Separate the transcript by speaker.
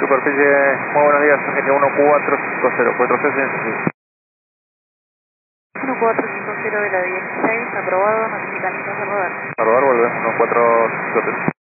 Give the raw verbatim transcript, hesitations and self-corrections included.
Speaker 1: Superficie, muy buenos días, Argentina uno cuatro cinco cero, cuatro seis seis.
Speaker 2: uno cuatro cinco cero de la dieciséis, aprobado, notifican listas de rodar.
Speaker 1: A rodar, vuelve, uno cuatro cinco cero.